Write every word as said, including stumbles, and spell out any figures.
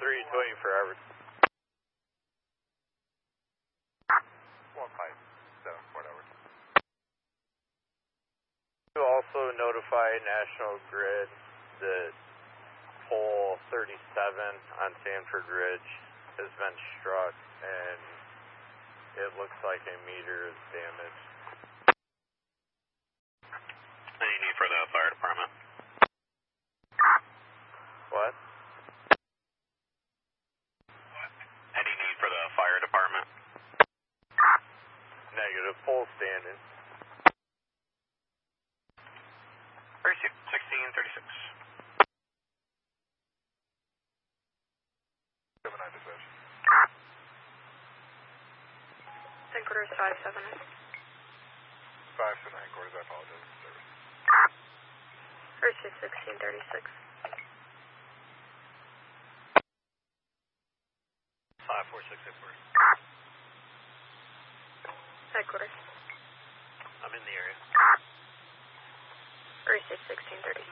three, waiting for Albert. one five seven, Fort Edward. To also notify National Grid that pole thirty-seven on Sanford Ridge has been struck and it looks like a meter is damaged. Any need for the fire department? What? Any need for the fire department? Negative, pole standing. Receive sixteen thirty-six. seven nine dispatch. Headquarters five seven nine. five seven nine quarters, I apologize for service. Receive sixteen thirty-six. five four six headquarters. Headquarters. I'm in the area. Receive sixteen thirty-six.